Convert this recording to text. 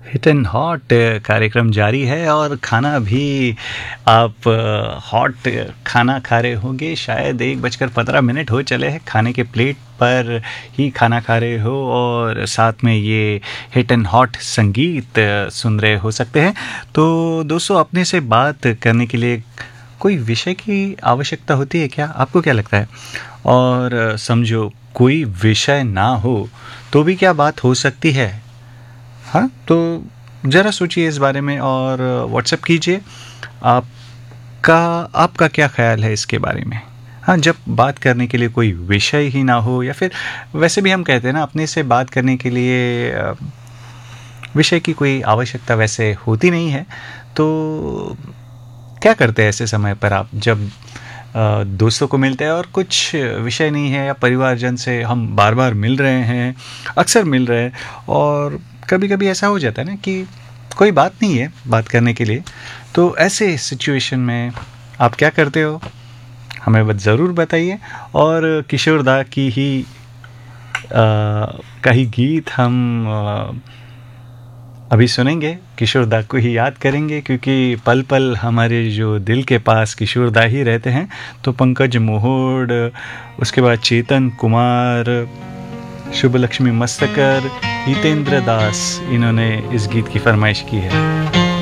Hit and hot कार्यक्रम जारी है और खाना भी आप हॉट खाना खा रहे होंगे। शायद 1:15 हो चले हैं, खाने के प्लेट पर ही खाना खा रहे हो और साथ में ये हिट एंड हॉट संगीत सुन रहे हो सकते हैं। तो दोस्तों, अपने से बात करने के लिए कोई विषय की आवश्यकता होती है क्या? आपको क्या लगता है? और समझो कोई विषय ना हो तो भी क्या बात हो सकती है? हाँ, तो ज़रा सोचिए इस बारे में और व्हाट्सएप कीजिए। आपका आपका क्या ख़्याल है इसके बारे में? हाँ, जब बात करने के लिए कोई विषय ही ना हो, या फिर वैसे भी हम कहते हैं ना, अपने से बात करने के लिए विषय की कोई आवश्यकता वैसे होती नहीं है। तो क्या करते हैं ऐसे समय पर आप, जब दोस्तों को मिलते हैं और कुछ विषय नहीं है, या परिवारजन से हम बार बार मिल रहे हैं, अक्सर मिल रहे हैं, और कभी कभी ऐसा हो जाता है ना कि कोई बात नहीं है बात करने के लिए। तो ऐसे सिचुएशन में आप क्या करते हो? हमें बस ज़रूर बताइए। और किशोर दा की ही का ही गीत हम अभी सुनेंगे, किशोर दा को ही याद करेंगे, क्योंकि पल पल हमारे जो दिल के पास किशोर दा ही रहते हैं। तो पंकज मोहोड, उसके बाद चेतन कुमार, शुभ लक्ष्मी मस्तकर, हितेंद्र दास, इन्होंने इस गीत की फरमाइश की है।